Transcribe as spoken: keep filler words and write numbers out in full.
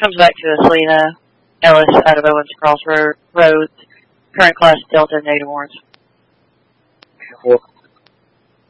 Comes back to us, Lena Ellis out of Owens Crossroads, current class Delta Native Warrants. Well,